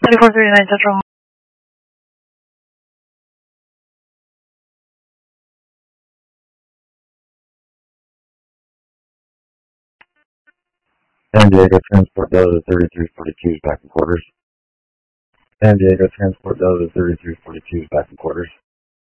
2439 Central. San Diego Transport Delta 3342 is back in quarters. San Diego Transport Delta 3342 is back in quarters.